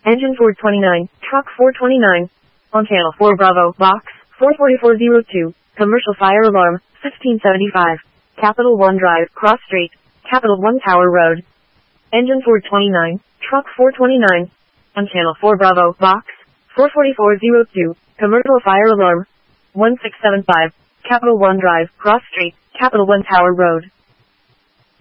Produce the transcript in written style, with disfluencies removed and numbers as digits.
Engine 429, Truck 429. On Channel 4 Bravo, Box 44402, Commercial Fire Alarm, 1575. Capital One Drive, Cross Street, Capital One Tower Road. Engine 429, Truck 429. On Channel 4 Bravo, Box 44402, Commercial Fire Alarm, 1675. Capital One Drive, Cross Street, Capital One Tower Road.